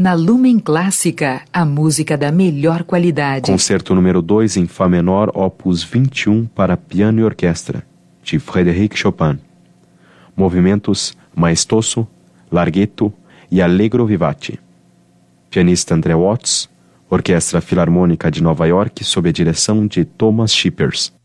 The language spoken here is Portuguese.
Na Lumen Clássica, a música da melhor qualidade. Concerto número 2 em Fá menor, opus 21 para piano e orquestra, de Frédéric Chopin. Movimentos maestoso, larghetto e allegro vivace. Pianista André Watts, Orquestra Filarmônica de Nova York sob a direção de Thomas Shippers.